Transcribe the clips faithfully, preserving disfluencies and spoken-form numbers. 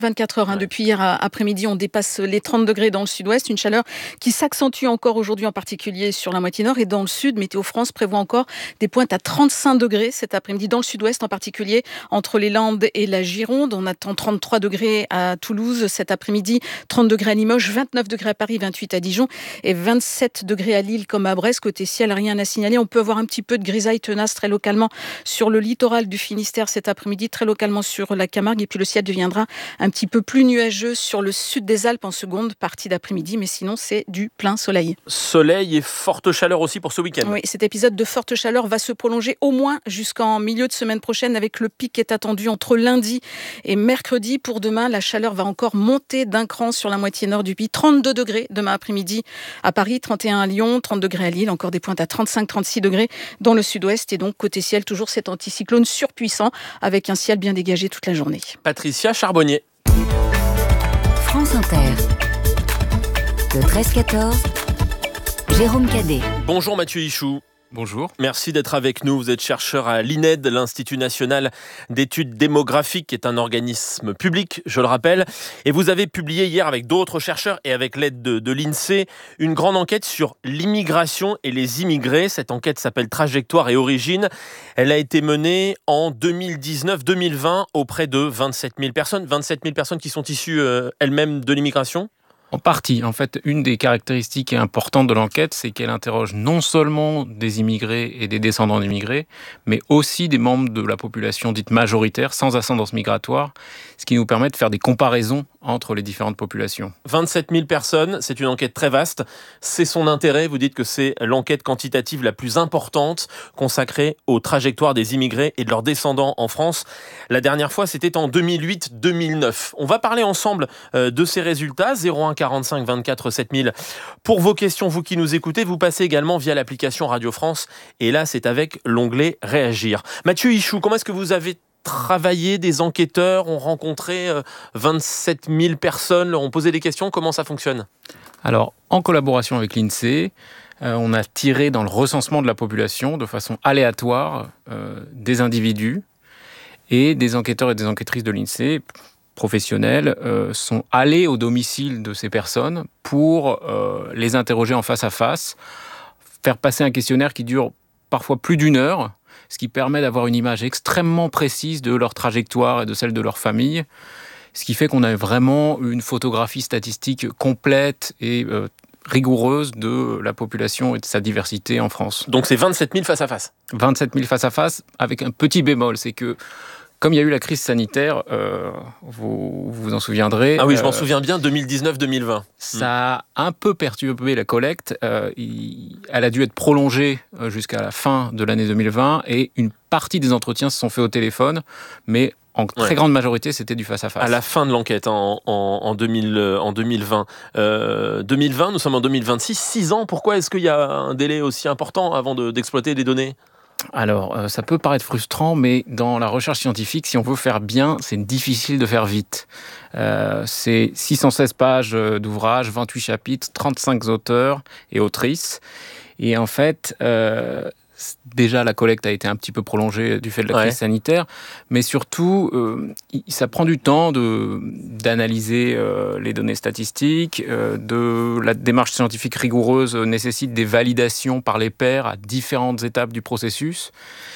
vingt-quatre heures, hein, Ouais. depuis hier après-midi, on dépasse les trente degrés dans le sud-ouest. Une chaleur qui s'accentue encore aujourd'hui, en particulier sur la moitié nord. Et dans le sud, Météo France prévoit encore des pointes à trente-cinq degrés cet après-midi, dans le sud-ouest en particulier, entre les Landes et la Gironde. On attend trente-trois degrés à Toulouse cet après-midi, trente degrés à Limoges, vingt-neuf degrés à Paris, vingt-huit à Dijon et vingt-sept degrés à Lille comme à Brest. Côté ciel, rien à signaler. On peut avoir un petit peu de grisaille tenace très localement sur le littoral du Finistère cet après-midi, très localement sur la Camargue. Et puis le ciel deviendra un petit peu plus nuageux sur le sud des Alpes en seconde partie d'après-midi, mais sinon c'est du plein soleil. Soleil et forte chaleur aussi pour ce week-end. Oui, cet épisode de forte chaleur va se prolonger au moins jusqu'en milieu de semaine prochaine, avec le pic qui est attendu entre lundi et mercredi. Pour demain, la chaleur va encore monter d'un cran sur la moitié nord du pays. trente-deux degrés demain après-midi à Paris, trente et un à Lyon, trente degrés à Lille, encore des pointes à trente-cinq trente-six degrés dans le sud-ouest. Et donc côté ciel, toujours cet anticyclone surpuissant avec un ciel bien dégagé toute la journée. Patricia Charbonnier. France Inter. Le treize quatorze, Jérôme Cadet. Bonjour Mathieu Hichou. Bonjour. Merci d'être avec nous. Vous êtes chercheur à l'I N E D, l'Institut National d'Études Démographiques, qui est un organisme public, je le rappelle. Et vous avez publié hier avec d'autres chercheurs et avec l'aide de, de l'INSEE une grande enquête sur l'immigration et les immigrés. Cette enquête s'appelle Trajectoire et Origine. Elle a été menée en deux mille dix-neuf deux mille vingt auprès de vingt-sept mille personnes. vingt-sept mille personnes qui sont issues euh, elles-mêmes de l'immigration. En partie, en fait, une des caractéristiques importantes de l'enquête, c'est qu'elle interroge non seulement des immigrés et des descendants d'immigrés, mais aussi des membres de la population dite majoritaire, sans ascendance migratoire, ce qui nous permet de faire des comparaisons entre les différentes populations. vingt-sept mille personnes, c'est une enquête très vaste. C'est son intérêt, vous dites que c'est l'enquête quantitative la plus importante consacrée aux trajectoires des immigrés et de leurs descendants en France. La dernière fois, c'était en deux mille huit deux mille neuf. On va parler ensemble de ces résultats. zéro un quarante-cinq vingt-quatre sept mille. Pour vos questions, vous qui nous écoutez, vous passez également via l'application Radio France. Et là, c'est avec l'onglet Réagir. Mathieu Hichou, comment est-ce que vous avez travaillé? Des enquêteurs ont rencontré vingt-sept mille personnes, leur ont posé des questions. Comment ça fonctionne? Alors, en collaboration avec l'INSEE, euh, on a tiré dans le recensement de la population, de façon aléatoire, euh, des individus, et des enquêteurs et des enquêtrices de l'INSEE professionnels euh, sont allés au domicile de ces personnes pour euh, les interroger en face à face, faire passer un questionnaire qui dure parfois plus d'une heure, ce qui permet d'avoir une image extrêmement précise de leur trajectoire et de celle de leur famille, ce qui fait qu'on a vraiment une photographie statistique complète et euh, rigoureuse de la population et de sa diversité en France. Donc c'est vingt-sept mille face à face. vingt-sept mille face à face, avec un petit bémol, c'est que comme il y a eu la crise sanitaire, euh, vous vous en souviendrez. Ah oui, je m'en euh, souviens bien, deux mille dix-neuf deux mille vingt. Ça a un peu perturbé la collecte. Euh, il, elle a dû être prolongée jusqu'à la fin de l'année deux mille vingt et une partie des entretiens se sont faits au téléphone, mais en très Ouais. grande majorité, c'était du face-à-face. À la fin de l'enquête, en, en, en, deux mille, en deux mille vingt. Euh, deux mille vingt, nous sommes en deux mille vingt-six, six ans. Pourquoi est-ce qu'il y a un délai aussi important avant de, d'exploiter des données ? Alors, euh, ça peut paraître frustrant, mais dans la recherche scientifique, si on veut faire bien, c'est difficile de faire vite. Euh, c'est six cent seize pages d'ouvrage, vingt-huit chapitres, trente-cinq auteurs et autrices. Et en fait, euh, déjà, la collecte a été un petit peu prolongée du fait de la crise ouais. sanitaire, mais surtout, euh, ça prend du temps de, d'analyser euh, les données statistiques, euh, de, la démarche scientifique rigoureuse nécessite des validations par les pairs à différentes étapes du processus.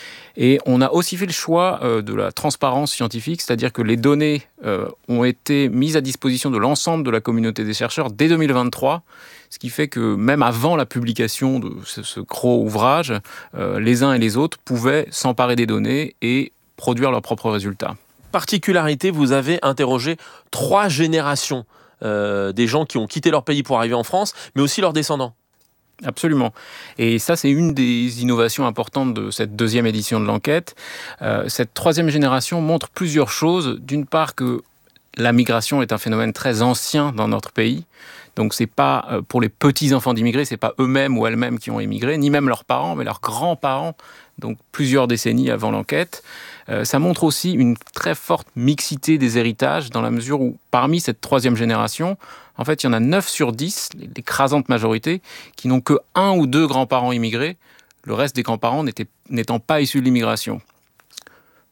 Et on a aussi fait le choix euh, de la transparence scientifique, c'est-à-dire que les données euh, ont été mises à disposition de l'ensemble de la communauté des chercheurs dès deux mille vingt-trois, ce qui fait que même avant la publication de ce, ce gros ouvrage, euh, les uns et les autres pouvaient s'emparer des données et produire leurs propres résultats. Particularité, vous avez interrogé trois générations euh, des gens qui ont quitté leur pays pour arriver en France, mais aussi leurs descendants. Absolument. Et ça, c'est une des innovations importantes de cette deuxième édition de l'enquête. Euh, cette troisième génération montre plusieurs choses. D'une part, que la migration est un phénomène très ancien dans notre pays. Donc, c'est pas euh, pour les petits-enfants d'immigrés, c'est pas eux-mêmes ou elles-mêmes qui ont émigré, ni même leurs parents, mais leurs grands-parents, donc plusieurs décennies avant l'enquête. Euh, ça montre aussi une très forte mixité des héritages, dans la mesure où, parmi cette troisième génération, en fait, il y en a neuf sur dix, l'écrasante majorité, qui n'ont que un ou deux grands-parents immigrés, le reste des grands-parents n'étaient, n'étant pas issus de l'immigration.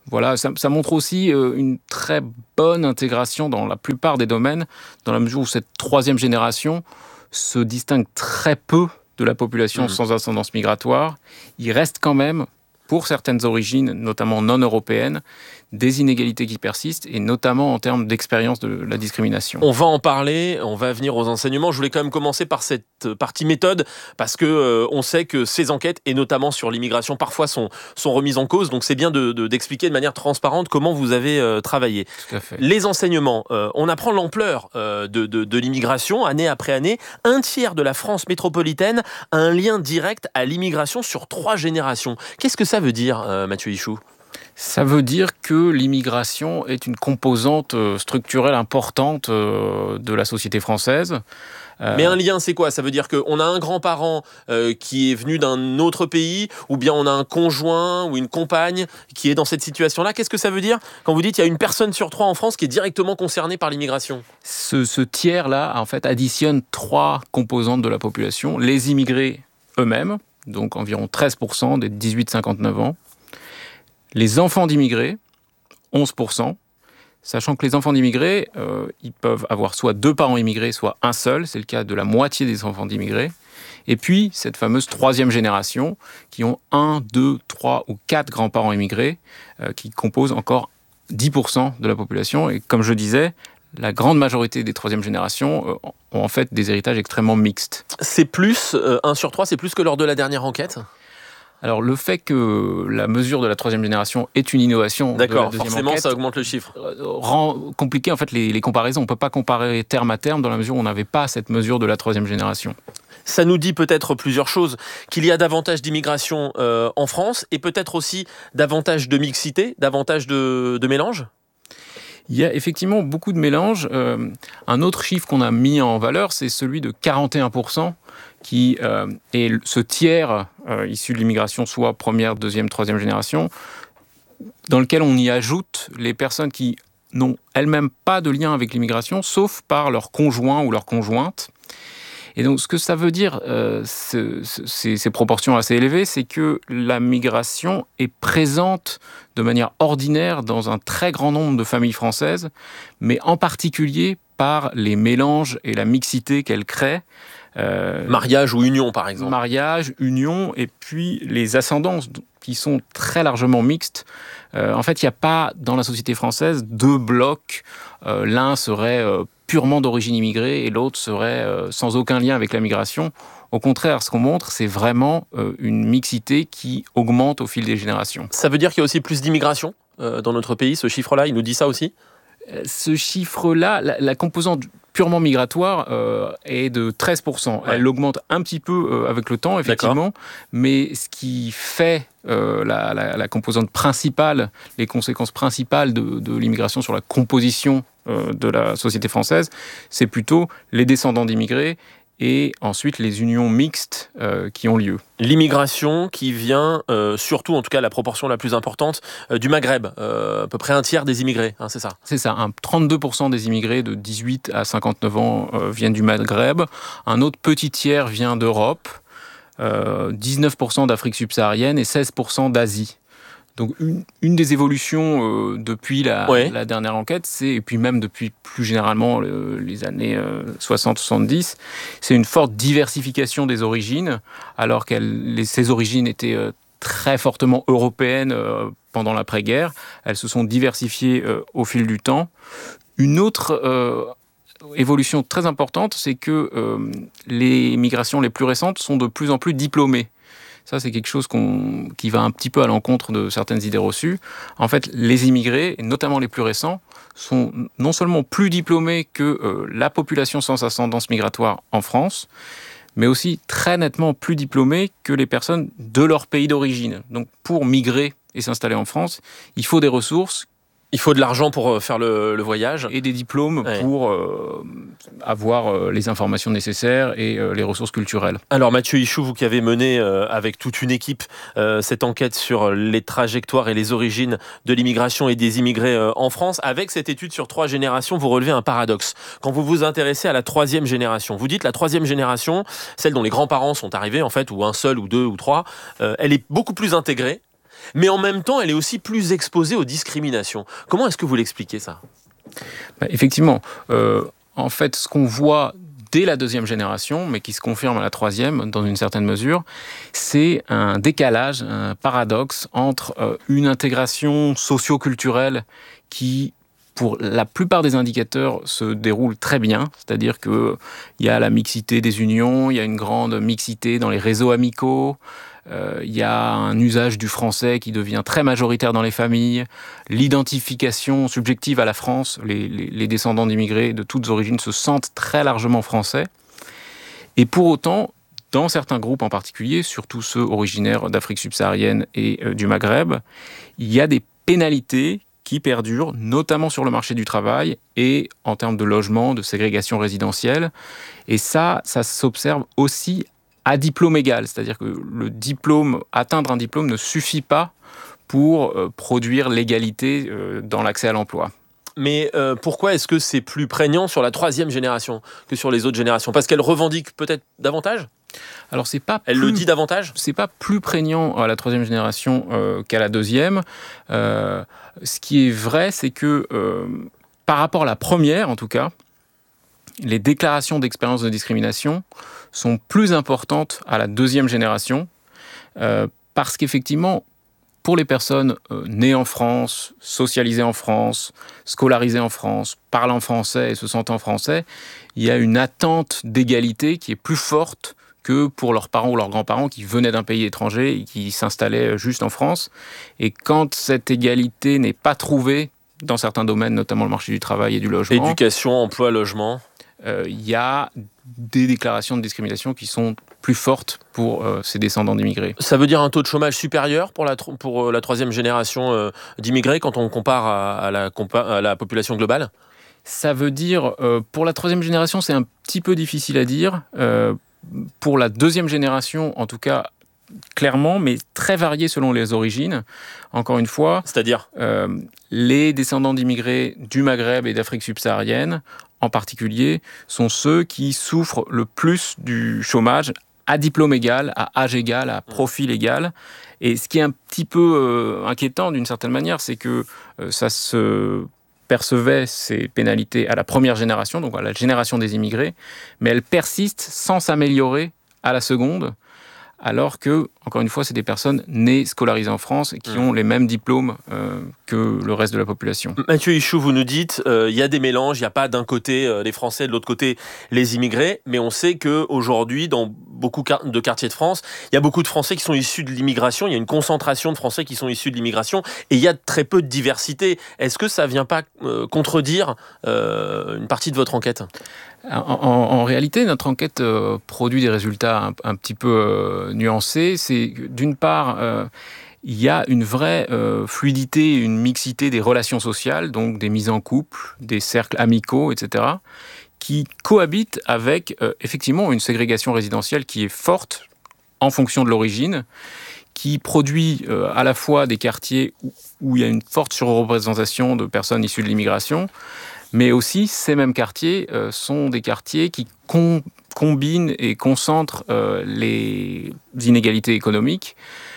Voilà, ça, ça montre aussi euh, une très bonne intégration dans la plupart des domaines, dans la mesure où cette troisième génération se distingue très peu de la population mmh. sans ascendance migratoire. Il reste quand même, pour certaines origines, notamment non européennes, des inégalités qui persistent, et notamment en termes d'expérience de la discrimination. On va en parler, on va venir aux enseignements. Je voulais quand même commencer par cette partie méthode, parce que euh, on sait que ces enquêtes, et notamment sur l'immigration, parfois sont, sont remises en cause. Donc c'est bien de, de, d'expliquer de manière transparente comment vous avez euh, travaillé. Tout à fait. Les enseignements, euh, on apprend l'ampleur euh, de, de, de l'immigration, année après année. Un tiers de la France métropolitaine a un lien direct à l'immigration sur trois générations. Qu'est-ce que ça veut dire, euh, Mathieu Hichou ? Ça veut dire que l'immigration est une composante structurelle importante de la société française. Mais un lien, c'est quoi ? Ça veut dire qu'on a un grand-parent euh, qui est venu d'un autre pays, ou bien on a un conjoint ou une compagne qui est dans cette situation-là. Qu'est-ce que ça veut dire quand vous dites qu'il y a une personne sur trois en France qui est directement concernée par l'immigration ? Ce, ce tiers-là, en fait, additionne trois composantes de la population. Les immigrés eux-mêmes, donc environ treize pour cent des dix-huit à cinquante-neuf ans. Les enfants d'immigrés, onze pour cent, sachant que les enfants d'immigrés, euh, ils peuvent avoir soit deux parents immigrés, soit un seul, c'est le cas de la moitié des enfants d'immigrés. Et puis, cette fameuse troisième génération, qui ont un, deux, trois ou quatre grands-parents immigrés, euh, qui composent encore dix pour cent de la population. Et comme je disais, la grande majorité des troisième générations euh, ont en fait des héritages extrêmement mixtes. C'est plus, euh, un sur trois, c'est plus que lors de la dernière enquête ? Alors, le fait que la mesure de la troisième génération est une innovation D'accord, de la deuxième forcément, enquête, ça augmente le chiffre. Rend compliqué en fait les, les comparaisons. On ne peut pas comparer terme à terme dans la mesure où on n'avait pas cette mesure de la troisième génération. Ça nous dit peut-être plusieurs choses. Qu'il y a davantage d'immigration euh, en France et peut-être aussi davantage de mixité, davantage de, de mélange ? Il y a effectivement beaucoup de mélanges. Euh, un autre chiffre qu'on a mis en valeur, c'est celui de quarante et un pour cent qui euh, est ce tiers euh, issu de l'immigration, soit première, deuxième, troisième génération, dans lequel on y ajoute les personnes qui n'ont elles-mêmes pas de lien avec l'immigration, sauf par leur conjoint ou leur conjointe. Et donc, ce que ça veut dire, euh, ce, ce, ces, ces proportions assez élevées, c'est que la migration est présente de manière ordinaire dans un très grand nombre de familles françaises, mais en particulier par les mélanges et la mixité qu'elle crée. Euh, mariage ou union, par exemple. Mariage, union, et puis les ascendances qui sont très largement mixtes. Euh, en fait, il n'y a pas, dans la société française, deux blocs. Euh, l'un serait euh, purement d'origine immigrée et l'autre serait euh, sans aucun lien avec la migration. Au contraire, ce qu'on montre, c'est vraiment euh, une mixité qui augmente au fil des générations. Ça veut dire qu'il y a aussi plus d'immigration euh, dans notre pays, ce chiffre-là, il nous dit ça aussi ? Ce chiffre-là, la, la composante purement migratoire euh, est de treize pour cent. Ouais. Elle augmente un petit peu euh, avec le temps, effectivement, D'accord. mais ce qui fait euh, la, la, la composante principale, les conséquences principales de, de l'immigration sur la composition euh, de la société française, c'est plutôt les descendants d'immigrés et ensuite les unions mixtes euh, qui ont lieu. L'immigration qui vient, euh, surtout en tout cas la proportion la plus importante, euh, du Maghreb, euh, à peu près un tiers des immigrés, hein, c'est ça ? C'est ça, un trente-deux pour cent des immigrés de dix-huit à cinquante-neuf ans euh, viennent du Maghreb, un autre petit tiers vient d'Europe, euh, dix-neuf pour cent d'Afrique subsaharienne et seize pour cent d'Asie. Donc une, une des évolutions euh, depuis la, ouais. la dernière enquête, c'est, et puis même depuis plus généralement le, les années euh, soixante soixante-dix, c'est une forte diversification des origines, alors que ces origines étaient euh, très fortement européennes euh, pendant l'après-guerre. Elles se sont diversifiées euh, au fil du temps. Une autre euh, évolution très importante, c'est que euh, les migrations les plus récentes sont de plus en plus diplômées. Ça, c'est quelque chose qu'on, qui va un petit peu à l'encontre de certaines idées reçues. En fait, les immigrés, et notamment les plus récents, sont non seulement plus diplômés que euh, la population sans ascendance migratoire en France, mais aussi très nettement plus diplômés que les personnes de leur pays d'origine. Donc, pour migrer et s'installer en France, il faut des ressources. Il faut de l'argent pour faire le, le voyage. Et des diplômes ouais. pour euh, avoir euh, les informations nécessaires et euh, les ressources culturelles. Alors Mathieu Hichou, vous qui avez mené euh, avec toute une équipe euh, cette enquête sur les trajectoires et les origines de l'immigration et des immigrés euh, en France, avec cette étude sur trois générations, vous relevez un paradoxe. Quand vous vous intéressez à la troisième génération, vous dites la troisième génération, celle dont les grands-parents sont arrivés en fait, ou un seul, ou deux, ou trois, euh, elle est beaucoup plus intégrée. mais en même temps, elle est aussi plus exposée aux discriminations. Comment est-ce que vous l'expliquez, ça ? Bah, effectivement, euh, en fait, ce qu'on voit dès la deuxième génération, mais qui se confirme à la troisième dans une certaine mesure, c'est un décalage, un paradoxe entre euh, une intégration socio-culturelle qui, pour la plupart des indicateurs, se déroule très bien, c'est-à-dire qu'il y a la mixité des unions, il y a une grande mixité dans les réseaux amicaux, euh, il y a un usage du français qui devient très majoritaire dans les familles, l'identification subjective à la France, les, les, les descendants d'immigrés de toutes origines se sentent très largement français, et pour autant, dans certains groupes en particulier, surtout ceux originaires d'Afrique subsaharienne et euh, du Maghreb, il y a des pénalités qui perdurent, notamment sur le marché du travail et en termes de logement, de ségrégation résidentielle. Et ça, ça s'observe aussi à diplôme égal. C'est-à-dire que le diplôme, atteindre un diplôme ne suffit pas pour euh, produire l'égalité euh, dans l'accès à l'emploi. Mais euh, pourquoi est-ce que c'est plus prégnant sur la troisième génération que sur les autres générations ? Parce qu'elle revendique peut-être davantage ? Alors c'est pas Elle plus, le dit davantage ? C'est pas plus prégnant à la troisième génération euh, qu'à la deuxième. Euh, ce qui est vrai, c'est que euh, par rapport à la première, en tout cas, les déclarations d'expérience de discrimination sont plus importantes à la deuxième génération euh, parce qu'effectivement, pour les personnes euh, nées en France, socialisées en France, scolarisées en France, parlant français et se sentant français, il y a une attente d'égalité qui est plus forte que pour leurs parents ou leurs grands-parents qui venaient d'un pays étranger et qui s'installaient juste en France. Et quand cette égalité n'est pas trouvée dans certains domaines, notamment le marché du travail et du logement... Éducation, emploi, logement... Il euh, y a des déclarations de discrimination qui sont plus fortes pour euh, ces descendants d'immigrés. Ça veut dire un taux de chômage supérieur pour la, pour la troisième génération euh, d'immigrés quand on compare à, à, la, à la population globale ? Ça veut dire, euh, pour la troisième génération, c'est un petit peu difficile à dire. Euh, pour la deuxième génération, en tout cas, clairement, mais très varié selon les origines. Encore une fois, c'est-à-dire euh, les descendants d'immigrés du Maghreb et d'Afrique subsaharienne, en particulier, sont ceux qui souffrent le plus du chômage à diplôme égal, à âge égal, à profil égal. Et ce qui est un petit peu euh, inquiétant d'une certaine manière, c'est que euh, ça se percevait, ces pénalités, à la première génération, donc à la génération des immigrés, mais elles persistent sans s'améliorer à la seconde, alors que, encore une fois, c'est des personnes nées scolarisées en France et qui ont les mêmes diplômes euh, que le reste de la population. Mathieu Ichou, vous nous dites, il euh, y a des mélanges, il n'y a pas d'un côté euh, les Français, de l'autre côté les immigrés, mais on sait qu'aujourd'hui, dans beaucoup de quartiers de France, il y a beaucoup de Français qui sont issus de l'immigration, il y a une concentration de Français qui sont issus de l'immigration, et il y a très peu de diversité. Est-ce que ça ne vient pas euh, contredire euh, une partie de votre enquête ? En, en, en réalité, notre enquête euh, produit des résultats un, un petit peu euh, nuancés. C'est que, d'une part, euh, il y a une vraie euh, fluidité, une mixité des relations sociales, donc des mises en couple, des cercles amicaux, et cetera, qui cohabitent avec euh, effectivement une ségrégation résidentielle qui est forte en fonction de l'origine, qui produit euh, à la fois des quartiers où, où il y a une forte surreprésentation de personnes issues de l'immigration, mais aussi, ces mêmes quartiers euh, sont des quartiers qui com- combinent et concentrent euh, les inégalités économiques.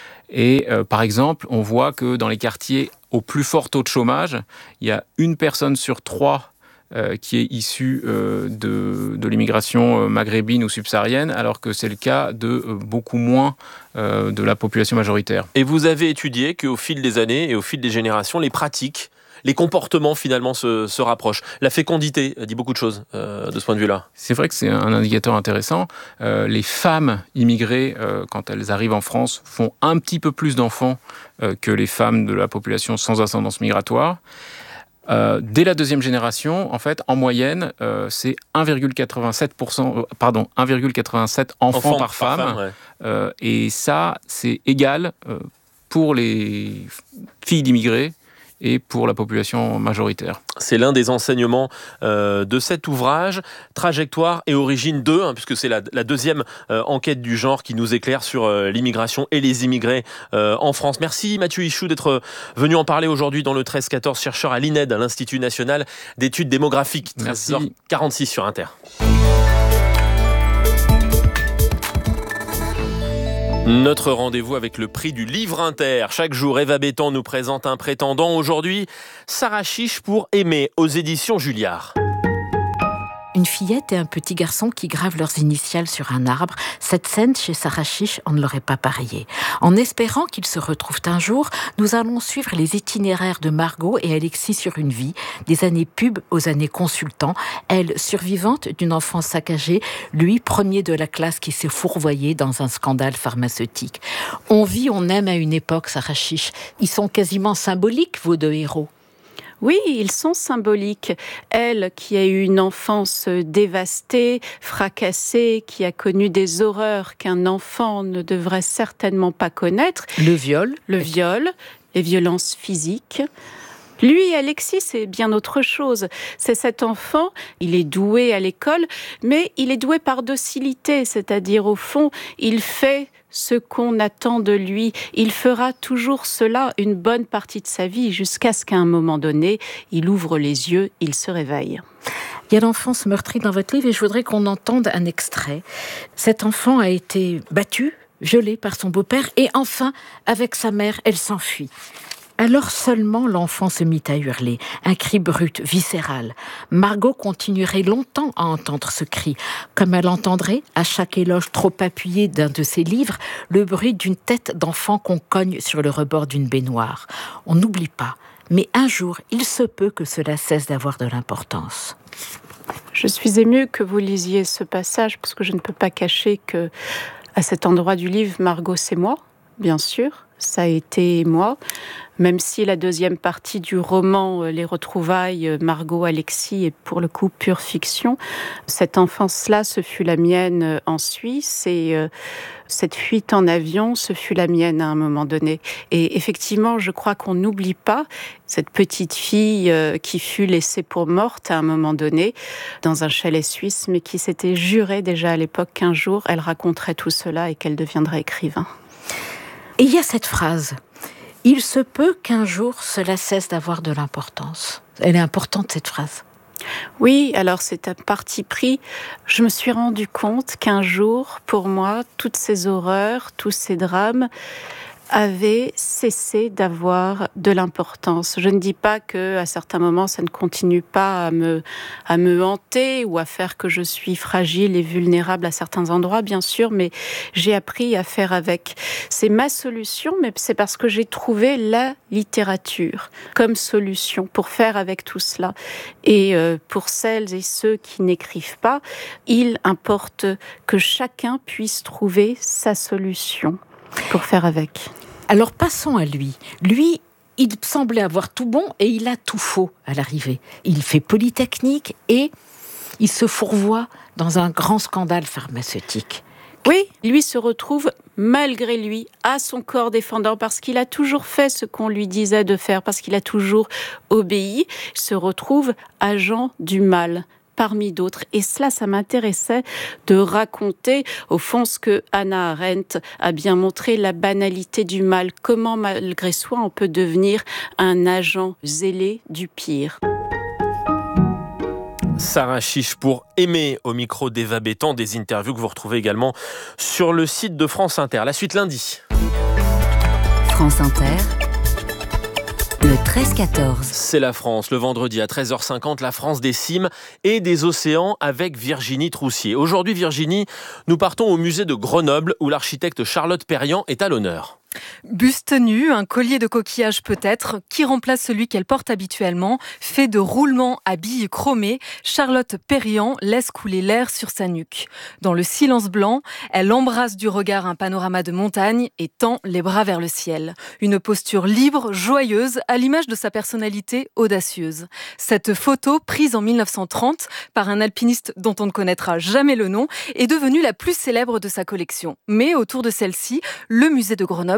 Et euh, par exemple, on voit que dans les quartiers au plus fort taux de chômage, il y a une personne sur trois euh, qui est issue euh, de, de l'immigration maghrébine ou subsaharienne, alors que c'est le cas de euh, beaucoup moins euh, de la population majoritaire. Et vous avez étudié qu'au fil des années et au fil des générations, les pratiques, les comportements finalement se, se rapprochent. La fécondité dit beaucoup de choses euh, de ce point de vue-là. C'est vrai que c'est un indicateur intéressant. Euh, les femmes immigrées, euh, quand elles arrivent en France, font un petit peu plus d'enfants euh, que les femmes de la population sans ascendance migratoire. Euh, dès la deuxième génération, en fait, en moyenne, euh, c'est un virgule quatre-vingt-sept pour cent, euh, pardon, un virgule quatre-vingt-sept enfants, enfants par, par femme. femme ouais. euh, et ça, c'est égal euh, pour les filles d'immigrés et pour la population majoritaire. C'est l'un des enseignements euh, de cet ouvrage, Trajectoire et Origine deux, hein, puisque c'est la, la deuxième euh, enquête du genre qui nous éclaire sur euh, l'immigration et les immigrés euh, en France. Merci Mathieu Ichou d'être venu en parler aujourd'hui dans le treize quatorze, chercheur à l'I N E D, à l'Institut National d'Études Démographiques. treize heures quarante-six sur Inter. Notre rendez-vous avec le prix du livre inter. Chaque jour, Eva Bétan nous présente un prétendant. Aujourd'hui, Sarah Chiche pour Aimer aux éditions Julliard. Une fillette et un petit garçon qui gravent leurs initiales sur un arbre. Cette scène, chez Sarah Chiche, on ne l'aurait pas pariée. En espérant qu'ils se retrouvent un jour, nous allons suivre les itinéraires de Margot et Alexis sur une vie, des années pub aux années consultant. Elle, survivante d'une enfance saccagée, lui, premier de la classe qui s'est fourvoyé dans un scandale pharmaceutique. On vit, on aime à une époque, Sarah Chiche. Ils sont quasiment symboliques, vos deux héros. Oui, ils sont symboliques. Elle, qui a eu une enfance dévastée, fracassée, qui a connu des horreurs qu'un enfant ne devrait certainement pas connaître. Le viol. Le viol, les violences physiques. Lui, Alexis, c'est bien autre chose. C'est cet enfant, il est doué à l'école, mais il est doué par docilité, c'est-à-dire au fond, il fait ce qu'on attend de lui. Il fera toujours cela une bonne partie de sa vie, jusqu'à ce qu'à un moment donné, il ouvre les yeux, il se réveille. Il y a l'enfance meurtrie dans votre livre et je voudrais qu'on entende un extrait. Cet enfant a été battu, violé par son beau-père et enfin, avec sa mère, elle s'enfuit. Alors seulement l'enfant se mit à hurler, un cri brut, viscéral. Margot continuerait longtemps à entendre ce cri, comme elle entendrait, à chaque éloge trop appuyé d'un de ses livres, le bruit d'une tête d'enfant qu'on cogne sur le rebord d'une baignoire. On n'oublie pas, mais un jour, il se peut que cela cesse d'avoir de l'importance. Je suis émue que vous lisiez ce passage, parce que je ne peux pas cacher que, à cet endroit du livre, Margot, c'est moi, bien sûr. Ça a été moi, même si la deuxième partie du roman, Les retrouvailles, Margot-Alexis, est pour le coup pure fiction. Cette enfance-là, ce fut la mienne en Suisse et euh, cette fuite en avion, ce fut la mienne à un moment donné. Et effectivement, je crois qu'on n'oublie pas cette petite fille euh, qui fut laissée pour morte à un moment donné dans un chalet suisse, mais qui s'était juré déjà à l'époque qu'un jour, elle raconterait tout cela et qu'elle deviendrait écrivain. Et il y a cette phrase, « Il se peut qu'un jour cela cesse d'avoir de l'importance ». Elle est importante, cette phrase. Oui, alors c'est un parti pris. Je me suis rendu compte qu'un jour, pour moi, toutes ces horreurs, tous ces drames avaient cessé d'avoir de l'importance. Je ne dis pas que à certains moments ça ne continue pas à me à me hanter ou à faire que je suis fragile et vulnérable à certains endroits, bien sûr, mais j'ai appris à faire avec. C'est ma solution, mais c'est parce que j'ai trouvé la littérature comme solution pour faire avec tout cela. Et euh, pour celles et ceux qui n'écrivent pas, il importe que chacun puisse trouver sa solution pour faire avec. Alors passons à lui. Lui, il semblait avoir tout bon et il a tout faux à l'arrivée. Il fait Polytechnique et il se fourvoie dans un grand scandale pharmaceutique. Oui, lui se retrouve, malgré lui, à son corps défendant, parce qu'il a toujours fait ce qu'on lui disait de faire, parce qu'il a toujours obéi, il se retrouve agent du mal. Parmi d'autres. Et cela, ça m'intéressait de raconter, au fond, ce que Hannah Arendt a bien montré, la banalité du mal. Comment, malgré soi, on peut devenir un agent zélé du pire. Sarah Chiche pour Aimer, au micro d'Eva Bétan, des interviews que vous retrouvez également sur le site de France Inter. La suite lundi. France Inter. Le treize quatorze. C'est la France. Le vendredi à treize heures cinquante, la France des cimes et des océans avec Virginie Troussier. Aujourd'hui, Virginie, nous partons au musée de Grenoble où l'architecte Charlotte Perriand est à l'honneur. Buste nu, un collier de coquillage peut-être, qui remplace celui qu'elle porte habituellement, fait de roulements à billes chromées, Charlotte Perriand laisse couler l'air sur sa nuque. Dans le silence blanc, elle embrasse du regard un panorama de montagne et tend les bras vers le ciel. Une posture libre, joyeuse, à l'image de sa personnalité audacieuse. Cette photo, prise en mille neuf cent trente par un alpiniste dont on ne connaîtra jamais le nom, est devenue la plus célèbre de sa collection. Mais autour de celle-ci, le musée de Grenoble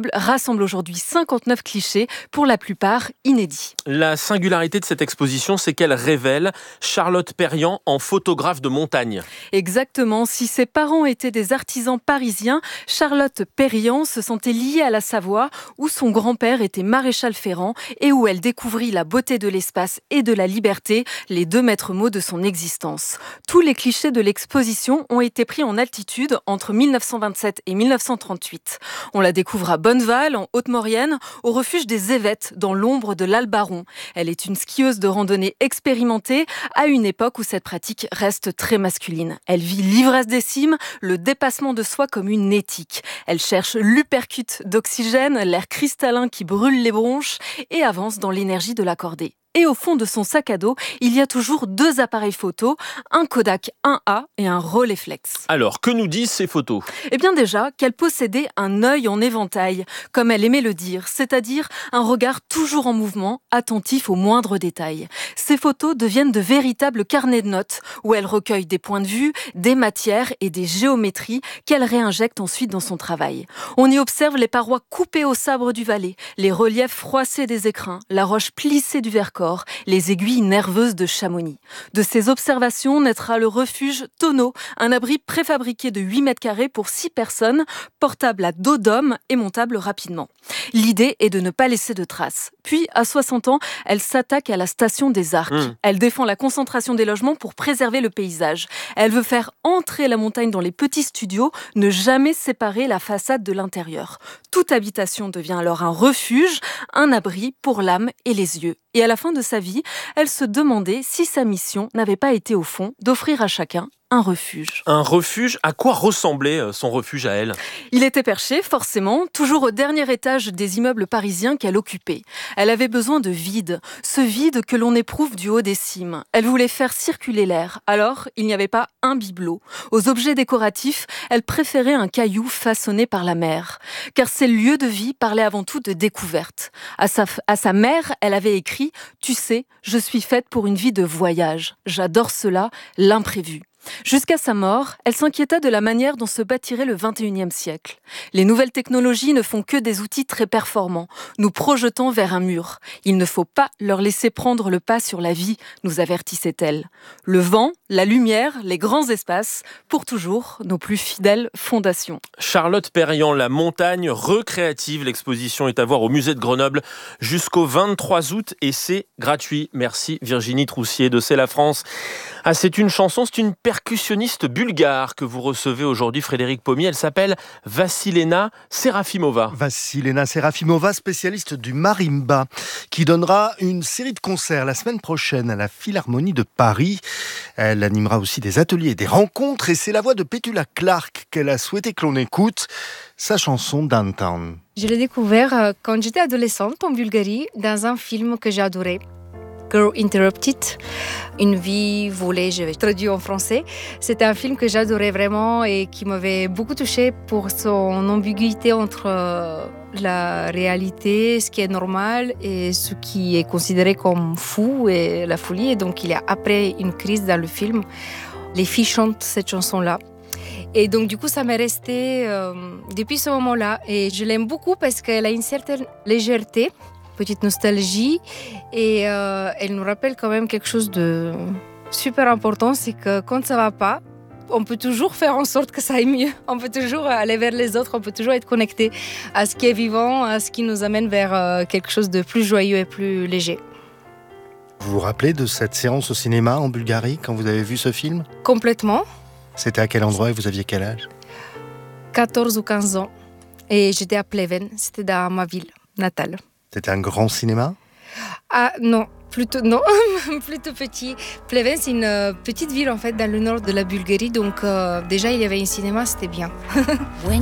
rassemble, rassemble aujourd'hui cinquante-neuf clichés, pour la plupart inédits. La singularité de cette exposition, c'est qu'elle révèle Charlotte Perriand en photographe de montagne. Exactement. Si ses parents étaient des artisans parisiens, Charlotte Perriand se sentait liée à la Savoie, où son grand-père était maréchal ferrant et où elle découvrit la beauté de l'espace et de la liberté, les deux maîtres mots de son existence. Tous les clichés de l'exposition ont été pris en altitude entre mille neuf cent vingt-sept et mille neuf cent trente-huit. On la découvre à Bonneval, en Haute-Maurienne, au refuge des Évêtes, dans l'ombre de l'Albaron. Elle est une skieuse de randonnée expérimentée, à une époque où cette pratique reste très masculine. Elle vit l'ivresse des cimes, le dépassement de soi comme une éthique. Elle cherche l'uppercut d'oxygène, l'air cristallin qui brûle les bronches et avance dans l'énergie de la cordée. Et au fond de son sac à dos, il y a toujours deux appareils photo, un Kodak un A et un Rolleiflex. Alors, que nous disent ces photos ? Eh bien déjà, qu'elle possédait un œil en éventail, comme elle aimait le dire, c'est-à-dire un regard toujours en mouvement, attentif aux moindres détails. Ces photos deviennent de véritables carnets de notes, où elle recueille des points de vue, des matières et des géométries qu'elle réinjecte ensuite dans son travail. On y observe les parois coupées au sabre du Valais, les reliefs froissés des écrins, la roche plissée du Vercors, les aiguilles nerveuses de Chamonix. De ces observations naîtra le refuge Tonneau, un abri préfabriqué de huit mètres carrés pour six personnes, portable à dos d'homme et montable rapidement. L'idée est de ne pas laisser de traces. Puis, à soixante ans, elle s'attaque à la station des Arcs. Mmh. Elle défend la concentration des logements pour préserver le paysage. Elle veut faire entrer la montagne dans les petits studios, ne jamais séparer la façade de l'intérieur. Toute habitation devient alors un refuge, un abri pour l'âme et les yeux. Et à la fin de sa vie, elle se demandait si sa mission n'avait pas été au fond d'offrir à chacun un refuge. Un refuge ? À quoi ressemblait son refuge à elle ? Il était perché, forcément, toujours au dernier étage des immeubles parisiens qu'elle occupait. Elle avait besoin de vide, ce vide que l'on éprouve du haut des cimes. Elle voulait faire circuler l'air, alors il n'y avait pas un bibelot. Aux objets décoratifs, elle préférait un caillou façonné par la mer. Car ces lieux de vie parlaient avant tout de découverte. À sa, à sa mère, elle avait écrit « Tu sais, je suis faite pour une vie de voyage. J'adore cela, l'imprévu ». Jusqu'à sa mort, elle s'inquiéta de la manière dont se bâtirait le vingt et unième siècle. Les nouvelles technologies ne font que des outils très performants, nous projetant vers un mur. Il ne faut pas leur laisser prendre le pas sur la vie, nous avertissait-elle. Le vent, la lumière, les grands espaces, pour toujours nos plus fidèles fondations. Charlotte Perriand, la montagne recréative. L'exposition est à voir au musée de Grenoble jusqu'au vingt-trois août et c'est gratuit. Merci Virginie Troussier de C'est la France. Ah, c'est une chanson, c'est une percussionniste bulgare que vous recevez aujourd'hui, Frédéric Pommier. Elle s'appelle Vassilena Serafimova. Vassilena Serafimova, spécialiste du marimba, qui donnera une série de concerts la semaine prochaine à la Philharmonie de Paris. Elle animera aussi des ateliers et des rencontres, et c'est la voix de Petula Clark qu'elle a souhaité que l'on écoute, sa chanson Downtown. Je l'ai découvert quand j'étais adolescente en Bulgarie, dans un film que j'ai adoré. Girl Interrupted, une vie volée, je vais traduire en français. C'était un film que j'adorais vraiment et qui m'avait beaucoup touchée pour son ambiguïté entre la réalité, ce qui est normal, et ce qui est considéré comme fou et la folie. Et donc, il y a après une crise dans le film. Les filles chantent cette chanson-là. Et donc, du coup, ça m'est resté euh, depuis ce moment-là. Et je l'aime beaucoup parce qu'elle a une certaine légèreté, petite nostalgie, et euh, elle nous rappelle quand même quelque chose de super important, c'est que quand ça va pas, on peut toujours faire en sorte que ça aille mieux. On peut toujours aller vers les autres, on peut toujours être connecté à ce qui est vivant, à ce qui nous amène vers euh, quelque chose de plus joyeux et plus léger. Vous vous rappelez de cette séance au cinéma en Bulgarie quand vous avez vu ce film ? Complètement. C'était à quel endroit et vous aviez quel âge ? quatorze ou quinze ans. Et j'étais à Pleven, c'était dans ma ville natale. C'était un grand cinéma ? Ah non, plutôt non, plutôt petit. Pleven, c'est une petite ville en fait dans le nord de la Bulgarie, donc euh, déjà il y avait un cinéma, c'était bien.